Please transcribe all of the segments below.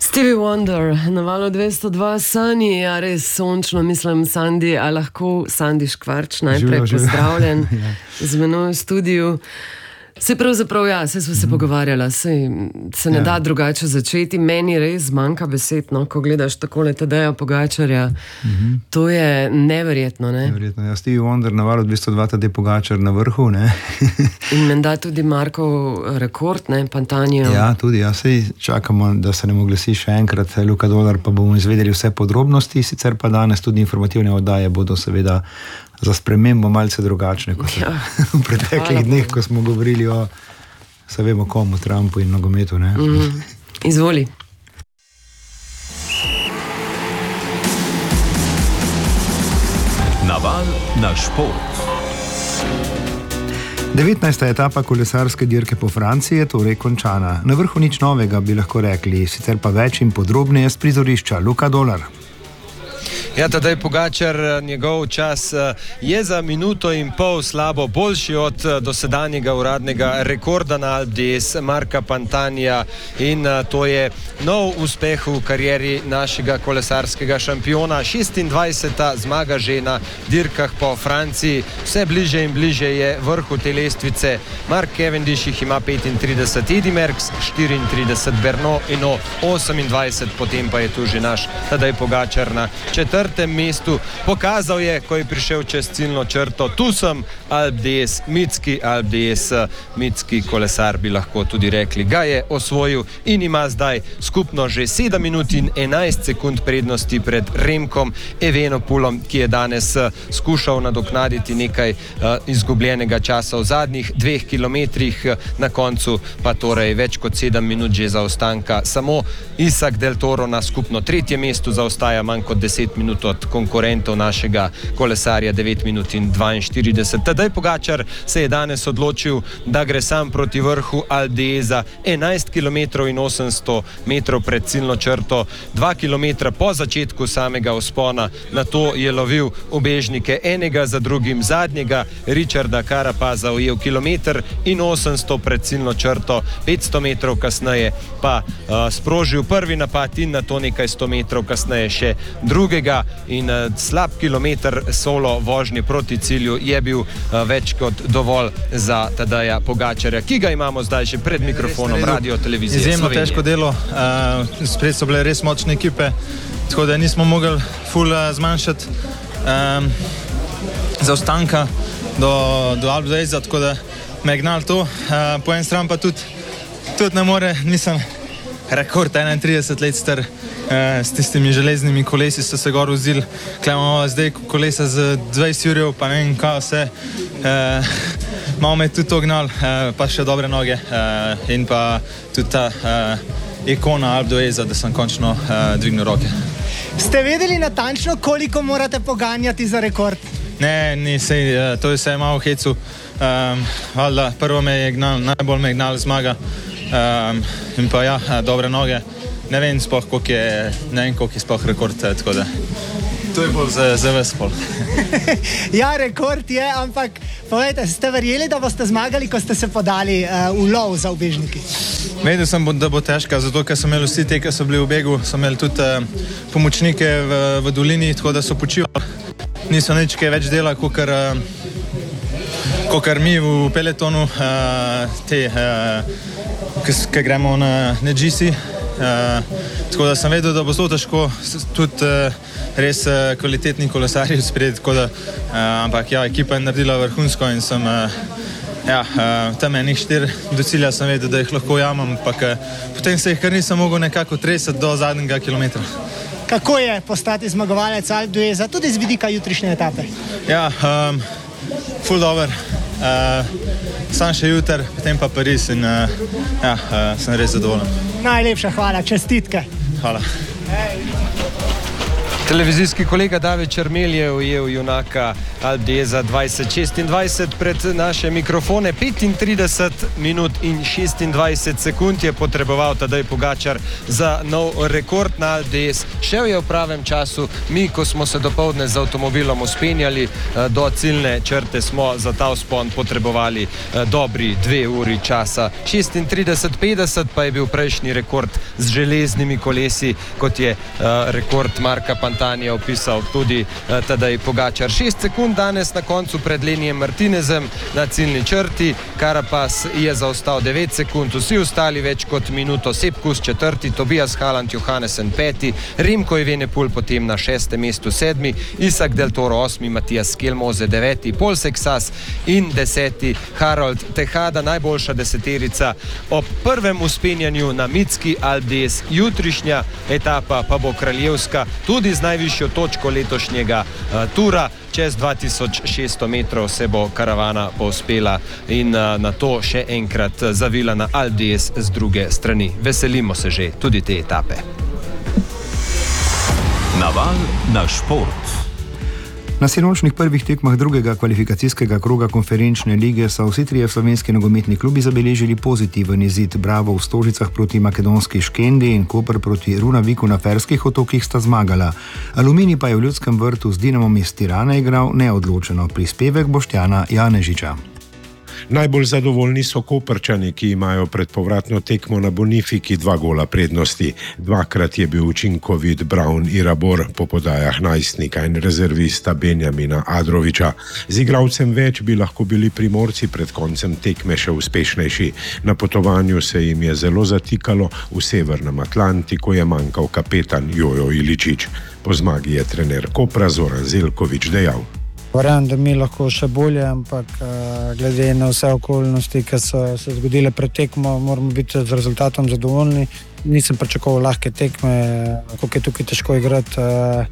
Stevie Wonder, na valu 202, Sani, a res sončno, mislim, Sandi, a lahko Sandi Škvarč najprej pozdravljen z menoj v studiu. Se pravzaprav, ja, se smo se pogovarjala, se ne da drugače začeti. Meni res manjka besed, no, ko gledaš takole Tadeja Pogačarja. To je neverjetno, ne? Neverjetno, ja, Stevie Wonder na valu 202, Tadej Pogačar na vrhu, ne? In menda tudi Markov rekord, ne, Pantanijev. Ja, tudi, ja, sej čakamo, da se nam oglasi še enkrat Luka Dolar, pa bomo izvedeli vse podrobnosti, sicer pa danes tudi informativne oddaje bodo seveda za spremembo malce drugačne, kot v preteklih dneh, ko smo govorili o, se vemo komu, Trumpu in nogometu, ne? Izvoli. Naval na šport. 19. etapa kolesarske dirke po Franciji je torej končana. Na vrhu nič novega, bi lahko rekli, sicer pa več in podrobneje s prizorišča Luka Dolar. Ja, Tadej Pogačar, njegov čas je za minuto in pol slabo boljši od dosedanjega uradnega rekorda na Alpe d'Huez Marka Pantanija in to je nov uspeh v karieri našega kolesarskega šampiona. 26. zmaga že na dirkah po Franciji, vse bliže in bliže je vrhu te lestvice. Mark Cavendish jih ima 35, Eddy Merckx 34, Bernal Hinault 28, potem pa je tu že naš Tadej Pogačar na četrtem mestu. Pokazal je, ko je prišel čez ciljno črto, tu sem, Alpe d'Huez, Alpe d'Huez, mitski kolesar bi lahko tudi rekli, ga je osvojil in ima zdaj skupno že 7 minut in 11 sekund prednosti pred Remkom Evenepoelom, ki je danes skušal nadoknaditi nekaj izgubljenega časa v zadnjih 2 kilometrih, na koncu pa torej več kot 7 minut že zaostanka. Samo Isak Del Toro na skupno 3. mestu zaostaja manj kot 10 minut od konkurentov našega kolesarja, 9 minut in 42. Tadej Pogačar se je danes odločil, da gre sam proti vrhu Alpe d'Hueza 11 km in 800 metrov pred ciljno črto, 2 km po začetku samega vzpona. Na to je lovil ubežnike enega za drugim, zadnjega Richarda Carapaza ujel 1 km in 800 pred ciljno črto, 500 metrov kasneje pa sprožil prvi napad in na to nekaj 100 metrov kasneje še drugega. In slab kilometer solo vožnje proti cilju je bil več kot dovolj za Tadeja Pogačarja, ki ga imamo zdaj že pred mikrofonom Radio Televizije Slovenije. Izjemno težko delo, spred so bile res močne ekipe, tako da nismo mogli ful zmanjšati zaostanka do Alpe d'Hueza, tako da me je gnal to. Po en stran pa tudi ne more, nisem rekord 31 let star, s tistimi železnimi kolesi so se gor vzili, imamo zdaj kolesa z 20 jurjev, pa ne vem kaj vse, malo me je tudi to gnal, pa še dobre noge in pa tudi ta ikona Alpe d'Hueza, da sem končno dvignil roke. Ste vedeli natančno, koliko morate poganjati za rekord? Ne, to je vse malo v hecu, valjda, prvo me je gnal, najbolj me je gnal zmaga in pa ja, dobre noge. Ne vem sploh, koliko je sploh rekord, tako da to je bolj za vas pol. Ja, rekord je, ampak povejte, ste verjeli, da boste zmagali, ko ste se podali v lov za ubežniki? Vedel sem, da bo težka, zato ker so imeli vsi te, ki so bili v begu, so imeli tudi pomočnike v dolini, tako da so počivali. Niso nič kaj več dela, kakor mi v peletonu, ki gremo na GC. Tako da sem vedel, da bo zelo težko, tudi res kvalitetni kolesarji spred, ampak ja, ekipa je naredila vrhunsko in sem tam enih 4 do cilja sem vedel, da jih lahko jamam, ampak potem se jih kar nisem mogel nekako tresati do zadnjega kilometra. Kako je postati zmagovalec Alpe d'Hueza, tudi z vidika jutrišnje etape? Ja, ful dober. Sam še jutr, potem pa Pariz in sem res zadovoljen. Najlepša hvala, čestitke. Hvala. Televizijski kolega David Čermelj je ujel junaka Alpe d'Huez 2026 pred naše mikrofone. 35 minut in 26 sekund je potreboval Tadej Pogačar za nov rekord na Alpe d'Huez. Šel je v pravem času. Mi, ko smo se dopoldne z avtomobilom uspenjali do ciljne črte, smo za ta vzpon potrebovali dobri 2 uri časa. 36:50 pa je bil prejšnji rekord z železnimi kolesi, kot je rekord Marka Pantanija opisal tudi Tadej Pogačar. 6 sekund danes na koncu pred Lenijem Martinezem na ciljni črti. Carapaz je zaostal 9 sekund, vsi ostali več kot minuto. Sepkus 4., Tobias Haaland Johannesen 5., Remco Evenepoel potem na 6. mestu 7., Isaac Del Toro 8., Mathias Skelmose 9., Pol Sexas in 10. Harold Tejada, najboljša deseterica ob prvem uspenjanju na mitski Alpe d'Huez. Jutrišnja etapa pa bo kraljevska, tudi z najvišjo točko letošnjega tura. Čez 2600 metrov se bo karavana povzpela in na to še enkrat zavila na Alpe d'Huez z druge strani. Veselimo se že tudi te etape. Naval na šport. Na sinočnih prvih tekmah drugega kvalifikacijskega kroga konferenčne lige so vsi trije slovenski nogometni klubi zabeležili pozitiven izid. Bravo v Stožicah proti makedonski Škendi in Koper proti Runaviku na Ferskih otokih sta zmagala. Aluminij pa je v Ljudskem vrtu z Dinamom iz Tirana igral neodločeno. Prispevek Boštjana Janežiča. Najbolj zadovoljni so Koprčani, ki imajo pred povratno tekmo na Bonifiki 2 gola prednosti. 2-krat je bil učinkovit Brown Irabor po podajah najstnika in rezervista Benjamina Adroviča. Z igralcem več bi lahko bili Primorci pred koncem tekme še uspešnejši. Na potovanju se jim je zelo zatikalo, v Severnem Atlantiku je manjkal kapetan Jojo Iličić. Po zmagi je trener Kopra Zoran Zelković dejal: Verjamem, da mi lahko še bolje, ampak glede na vse okolnosti, ki so se zgodile pred tekmo, moramo biti z rezultatom zadovoljni. Nisem pričakoval lahke tekme, koliko je tukaj težko igrati,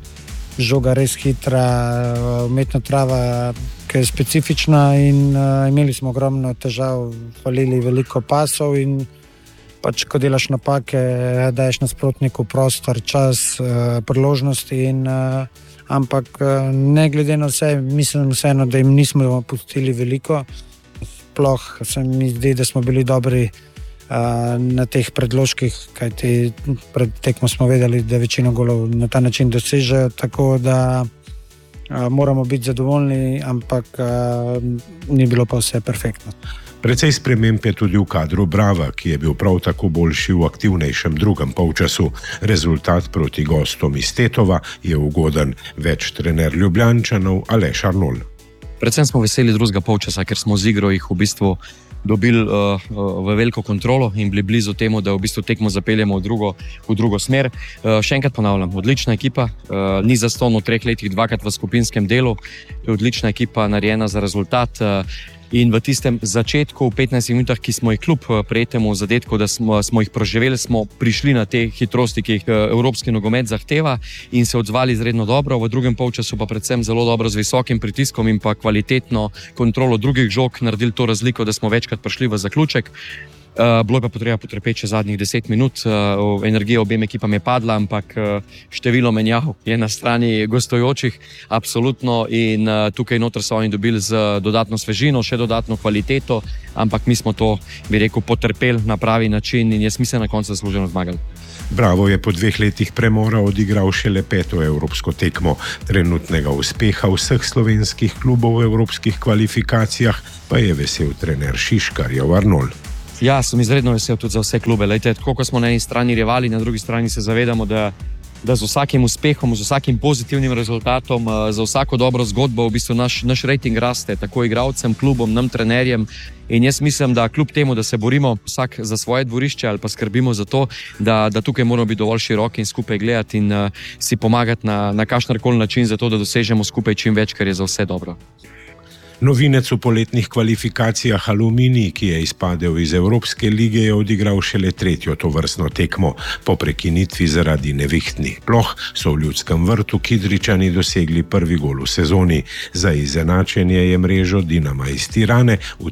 žoga res hitra, umetna trava, ki je specifična in imeli smo ogromno težav, falili veliko pasov in pač, ko delaš napake, daješ nasprotniku prostor, čas, priložnosti in ampak ne glede na vse, mislim vseeno, da jim nismo pustili veliko. Sploh se mi zdi, da smo bili dobri na teh predložkih, kajti pred tekmo smo vedeli, da večino golov na ta način dosežejo, tako da moramo biti zadovoljni, ampak ni bilo pa vse perfektno. Precej sprememb je tudi v kadru Brava, ki je bil prav tako boljši v aktivnejšem drugem polčasu. Rezultat proti gostom iz Tetova je ugoden. Več trener Ljubljančanov Aleš Arnold. Predvsem smo veseli drugega polčasa, ker smo z igro jih v bistvu dobili v veliko kontrolo in bili blizu temu, da v bistvu tekmo zapeljemo v drugo smer. Še enkrat ponavljam, odlična ekipa, ni zastonj v 3 letih 2-krat v skupinskem delu, odlična ekipa narejena za rezultat. In v tistem začetku, v 15 minutah, ki smo jih kljub prejetemu zadetku, da smo jih preživeli, smo prišli na te hitrosti, ki jih evropski nogomet zahteva in se odzvali izredno dobro. V drugem polčasu pa predvsem zelo dobro z visokim pritiskom in pa kvalitetno kontrolo drugih žog naredili to razliko, da smo večkrat prišli v zaključek. Bilo je pa potreba potrpeti še zadnjih 10 minut, energija obem ekipam je padla, ampak število menjav je na strani gostujočih, absolutno, in tukaj noter so oni dobili z dodatno svežino, še dodatno kvaliteto, ampak mi smo to, bi rekel, potrpeli na pravi način in jaz mislim na koncu zasluženo zmagali. Bravo je po 2 letih premora odigral šele 5. evropsko tekmo. Trenutnega uspeha vseh slovenskih klubov v evropskih kvalifikacijah pa je vesel trener Šiškarjev Arnold. Ja, sem izredno vesel tudi za vse klube. Lejte, tako kot smo na eni strani rivali, na drugi strani se zavedamo, da z vsakim uspehom, z vsakim pozitivnim rezultatom, za vsako dobro zgodbo v bistvu naš rating raste, tako igralcem, klubom, nam trenerjem. In jaz mislim, da kljub temu, da se borimo vsak za svoje dvorišče ali pa skrbimo za to, da tukaj moramo biti dovolj široki in skupaj gledati in si pomagati na kakšenkoli način za to, da dosežemo skupaj čim več, kar je za vse dobro. Novinec v poletnih kvalifikacijah Aluminij, ki je izpadel iz Evropske lige, je odigral šele 3. tovrstno tekmo. Po prekinitvi zaradi nevihtnih ploh so v Ljudskem vrtu Kidričani dosegli prvi gol v sezoni. Za izenačenje je mrežo Dinama iz Tirane v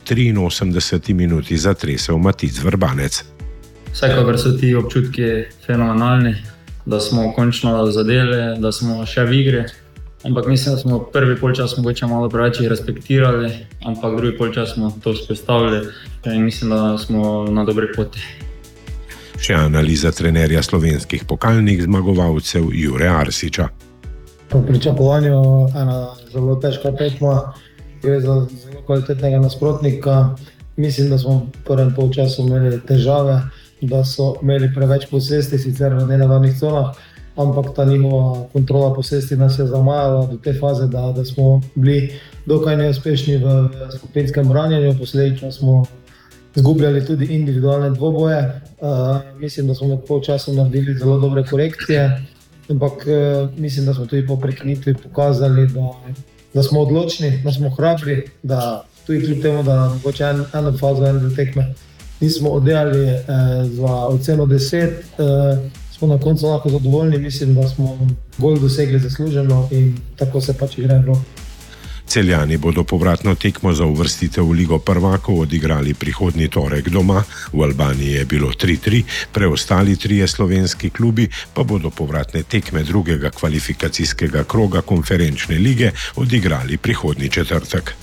83. minuti zatresel Matic Vrbanec. Vsekakor so ti občutki fenomenalni. da smo končno zadeli, da smo še v igri. Ampak mislim, da smo prvi polčas mogoče malo preveč respektirali, ampak drugi polčas smo to spostavili in mislim, da smo na dobri poti. Še analiza trenerja slovenskih pokalnih zmagovalcev Jure Arsiča. Po pričakovanju ena zelo težka tekma, gre za zelo kvalitetnega nasprotnika. Mislim, da smo v prvem polčasu imeli težave, da so imeli preveč posesti, sicer v nenavadnih conah, ampak ta njihova kontrola posesti nas je zamajala do te faze, da smo bili dokaj neuspešni v skupinskem branjenju, posledično smo izgubljali tudi individualne dvoboje. Mislim, da smo med polčasom naredili zelo dobre korekcije, ampak mislim, da smo tudi po prekinitvi pokazali, da smo odločni, da smo hrabri, da tudi kljub temu, da mogoče eno fazo, eno tekme nismo oddelali za oceno 10, smo na koncu lahko zadovoljni, mislim, da smo gol dosegli zasluženo in tako se pač igra v roko. Celjani bodo povratno tekmo za uvrstitev v Ligo prvakov odigrali prihodnji torek doma. V Albaniji je bilo 3-3, preostali 3 slovenski klubi pa bodo povratne tekme drugega kvalifikacijskega kroga konferenčne lige odigrali prihodnji četrtek.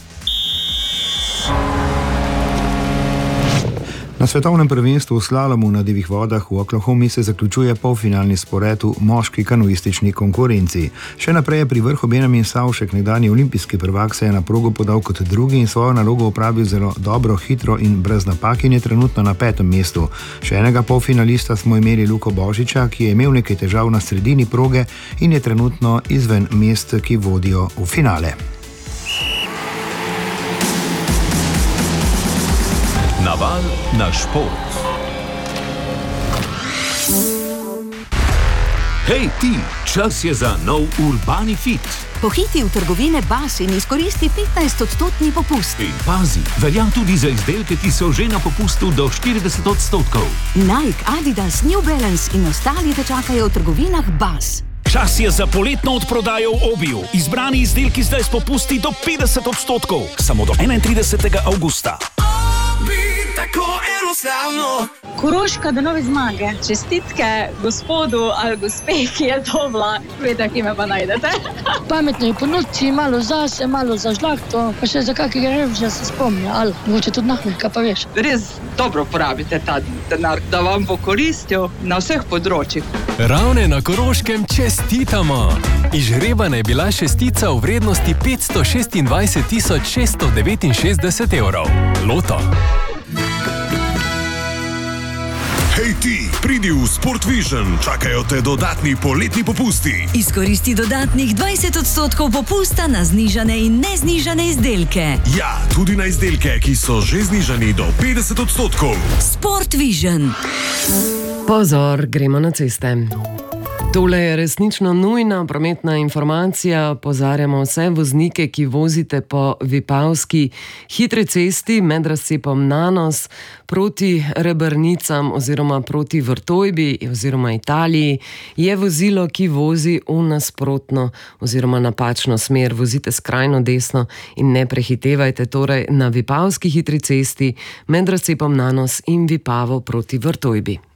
Na svetovnem prvenstvu v slalomu na divjih vodah v Oklahomi se zaključuje polfinalni spored v moški kanuistični konkurenci. Še naprej je pri vrhu Benjamin Savšek, nekdanji olimpijski prvak, se je na progo podal kot drugi in svojo nalogo opravil zelo dobro, hitro in brez napak in je trenutno na 5. mestu. Še enega polfinalista smo imeli Luko Božiča, ki je imel nekaj težav na sredini proge in je trenutno izven mest, ki vodijo v finale. Naval na šport. Hej ti, čas je za nov Urbani Fit. Pohiti v trgovine Bas in izkoristi 15% popust. In pazi, velja tudi za izdelke, ki so že na popustu do 40%. Nike, Adidas, New Balance in ostali te čakajo v trgovinah Bas. Čas je za poletno odprodajo v Obiju. Izbrani izdelki zdaj s popusti do 50%. Samo do 31. avgusta. Tako enostavno. Koroška do nove zmage. Čestitke gospodu ali gospe, ki je to bila. Vete, ki me pa najdete. Pametno je po noči, malo zase, malo za žlahto, pa še za kakega revža se spomnja, ali mogoče tudi nahmeka, pa veš. Res dobro porabite ta denar, da vam bo koristil na vseh področjih. Ravne na Koroškem čestitamo. Izžrebana je bila šestica v vrednosti 526 669 evrov. Loto. Hej ti, pridi v Sport Vision, čakajo te dodatni poletni popusti. Izkoristi dodatnih 20% popusta na znižane in neznižane izdelke. Ja, tudi na izdelke, ki so že znižani do 50%. Sport Vision. Pozor, gremo na ceste. Tole je resnično nujna prometna informacija. Opozarjamo vse voznike, ki vozite po Vipavski hitri cesti med razcepom Nanos proti Rebrnicam oziroma proti Vrtojbi oziroma Italiji. Je vozilo, ki vozi v nasprotno oziroma napačno smer. Vozite skrajno desno in ne prehitevajte torej na Vipavski hitri cesti med razcepom Nanos in Vipavo proti Vrtojbi.